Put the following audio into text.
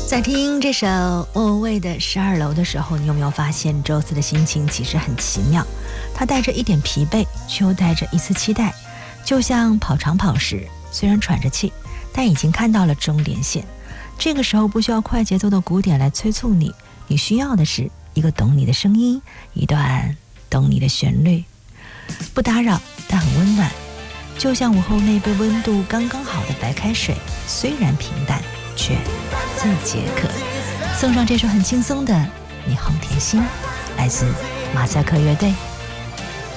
在听这首莫文蔚的《12楼》的时候，你有没有发现周四的心情其实很奇妙？他带着一点疲惫，却又带着一丝期待，就像跑长跑时，虽然喘着气，但已经看到了终点线。这个时候不需要快节奏的鼓点来催促你，你需要的是一个懂你的声音，一段懂你的旋律，不打扰但很温暖，就像午后那杯温度刚刚好的白开水，虽然平淡却最解渴。送上这首很轻松的《霓虹甜心》，来自马赛克乐队。